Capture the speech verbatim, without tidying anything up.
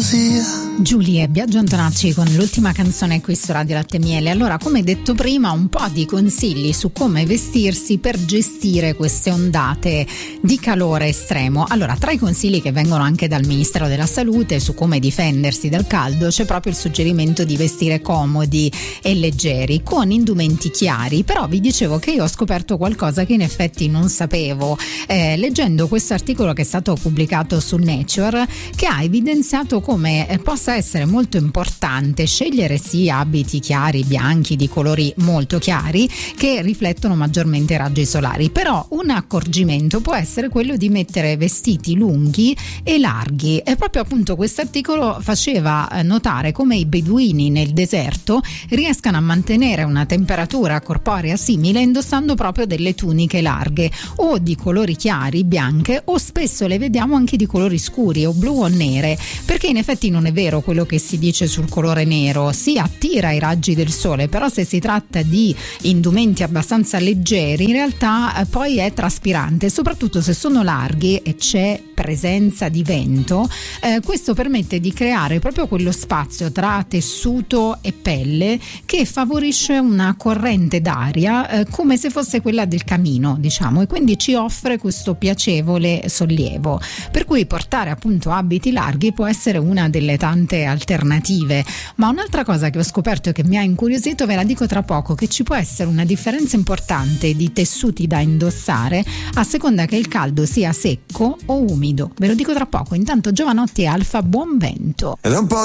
gelosia. Giulia e Biagio Antonacci con l'ultima canzone qui su Radio Latte e Miele. Allora, come detto prima, un po' di consigli su come vestirsi per gestire queste ondate di calore estremo. Allora, tra i consigli che vengono anche dal Ministero della Salute su come difendersi dal caldo c'è proprio il suggerimento di vestire comodi e leggeri con indumenti chiari. Però vi dicevo che io ho scoperto qualcosa che in effetti non sapevo eh, leggendo questo articolo che è stato pubblicato su Nature, che ha evidenziato come eh, possa essere molto importante scegliere sì abiti chiari, bianchi, di colori molto chiari che riflettono maggiormente i raggi solari. Però un accorgimento può essere quello di mettere vestiti lunghi e larghi, e proprio appunto questo articolo faceva notare come i beduini nel deserto riescano a mantenere una temperatura corporea simile indossando proprio delle tuniche larghe o di colori chiari, bianche, o spesso le vediamo anche di colori scuri o blu o nere, perché in effetti non è vero quello che si dice sul colore nero, si attira i raggi del sole, però se si tratta di indumenti abbastanza leggeri in realtà eh, poi è traspirante, soprattutto se sono larghi e c'è presenza di vento. Eh, questo permette di creare proprio quello spazio tra tessuto e pelle che favorisce una corrente d'aria eh, come se fosse quella del camino, diciamo, e quindi ci offre questo piacevole sollievo, per cui portare appunto abiti larghi può essere una delle tante alternative. Ma un'altra cosa che ho scoperto e che mi ha incuriosito ve la dico tra poco, che ci può essere una differenza importante di tessuti da indossare a seconda che il caldo sia secco o umido. Ve lo dico tra poco. Intanto Giovanotti e Alfa, buon vento. Ed è un po'